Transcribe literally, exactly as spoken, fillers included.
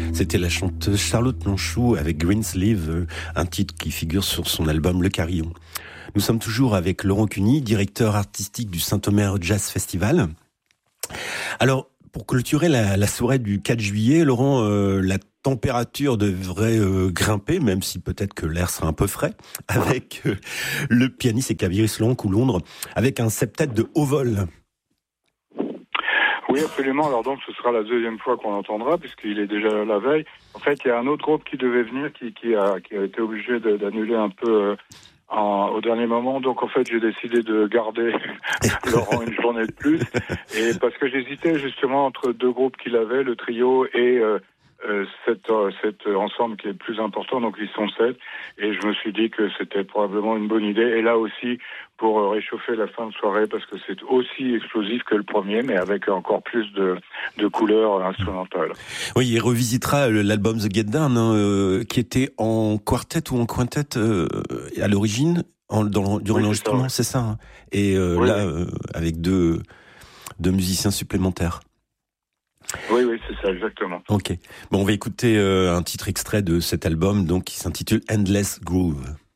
C'était la chanteuse Charlotte Manchou avec Greensleeve, un titre qui figure sur son album Le Carillon. Nous sommes toujours avec Laurent Cuny, directeur artistique du Saint-Omer Jazz Festival. Alors, pour clôturer la, la soirée du quatre juillet, Laurent, euh, la température devrait euh, grimper, même si peut-être que l'air sera un peu frais, avec euh, le pianiste et clavieriste Laurent Coulondre, avec un septet de haut vol. Oui, absolument. Alors donc, ce sera la deuxième fois qu'on l'entendra, puisqu'il est déjà la veille. En fait, il y a un autre groupe qui devait venir, qui, qui, a, qui a été obligé de, d'annuler un peu euh, en, au dernier moment. Donc, en fait, j'ai décidé de garder Laurent une journée de plus. Et parce que j'hésitais justement entre deux groupes qu'il avait, le trio et euh, euh, cet, euh, cet ensemble qui est le plus important. Donc, ils sont sept. Et je me suis dit que c'était probablement une bonne idée. Et là aussi, pour euh, réchauffer la fin de soirée, parce que c'est aussi explosif que le premier, mais avec encore plus de, de couleurs instrumentales. Oui, il revisitera l'album The Get Down, hein, euh, qui était en quartet ou en quintet euh, à l'origine, en, dans, durant oui, l'enregistrement, c'est ça. C'est ça hein. Et euh, oui, là, oui. Euh, avec deux, deux musiciens supplémentaires. Oui, oui, c'est ça, exactement. Ok. Bon, on va écouter euh, un titre extrait de cet album, donc qui s'intitule Endless Groove.